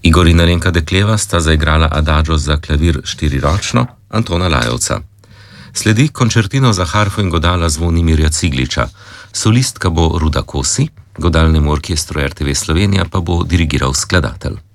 Igor in Alenka Dekleva sta zaigrala adagio za klavir štiriročno Antona Lajovca. Sledi končertino za harfo in godala Zvonimirja Cigliča. Solistka bo Ruda Kosi, godalnemu orkestru RTV Slovenija pa bo dirigiral skladatelj.